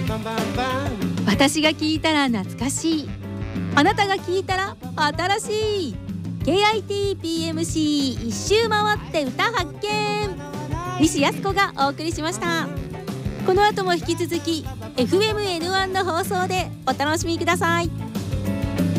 私が聞いたら懐かしい、あなたが聞いたら新しい KITPMC 一周回って歌発見、西靖子がお送りしました。この後も引き続き FMN1 の放送でお楽しみください。